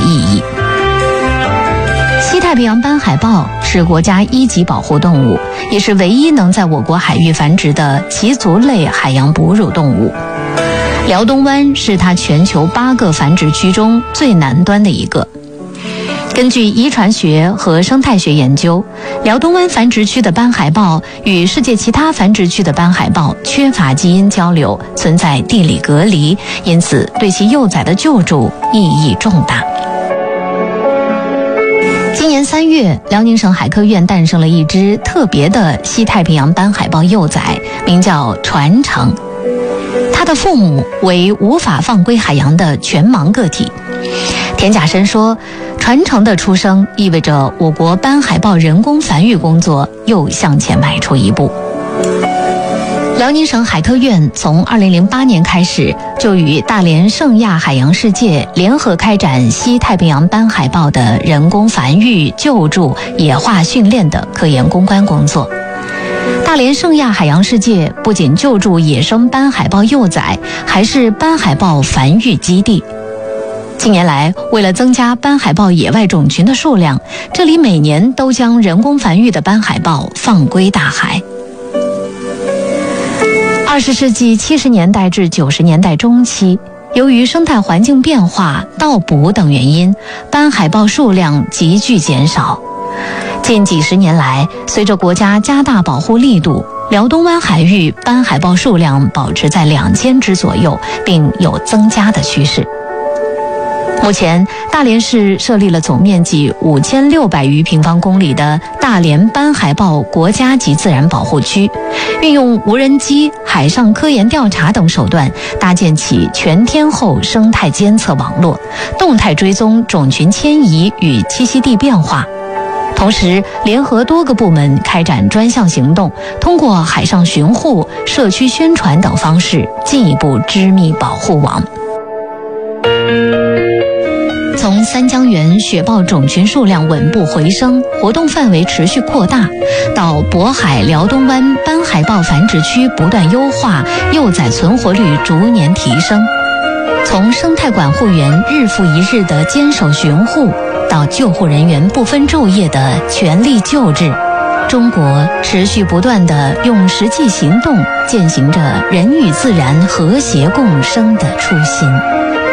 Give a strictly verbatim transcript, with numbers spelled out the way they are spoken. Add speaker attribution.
Speaker 1: 意义。西太平洋斑海豹是国家一级保护动物，也是唯一能在我国海域繁殖的鳍足类海洋哺乳动物。辽东湾是它全球八个繁殖区中最南端的一个。根据遗传学和生态学研究，辽东湾繁殖区的斑海豹与世界其他繁殖区的斑海豹缺乏基因交流，存在地理隔离，因此对其幼崽的救助意义重大。今年三月，辽宁省海科院诞生了一只特别的西太平洋斑海豹幼崽，名叫传承。它的父母为无法放归海洋的全盲个体。田甲申说，传承的出生意味着我国斑海豹人工繁育工作又向前迈出一步。辽宁省海科院从二零零八年开始，就与大连圣亚海洋世界联合开展西太平洋斑海豹的人工繁育、救助、野化训练的科研攻关工作。大连圣亚海洋世界不仅救助野生斑海豹幼崽，还是斑海豹繁育基地。近年来，为了增加斑海豹野外种群的数量，这里每年都将人工繁育的斑海豹放归大海。二十世纪七十年代至九十年代中期，由于生态环境变化、盗捕等原因，斑海豹数量急剧减少。近几十年来，随着国家加大保护力度，辽东湾海域斑海豹数量保持在两千只左右，并有增加的趋势。目前，大连市设立了总面积五千六百余平方公里的大连斑海豹国家级自然保护区，运用无人机、海上科研调查等手段，搭建起全天候生态监测网络，动态追踪种群迁移与栖息地变化。同时，联合多个部门开展专项行动，通过海上巡护、社区宣传等方式，进一步织密保护网。从三江源雪豹种群数量稳步回升，活动范围持续扩大，到渤海辽东湾斑海豹繁殖区不断优化，幼崽存活率逐年提升。从生态管护员日复一日的坚守巡护，到救护人员不分昼夜的全力救治，中国持续不断地用实际行动践行着人与自然和谐共生的初心。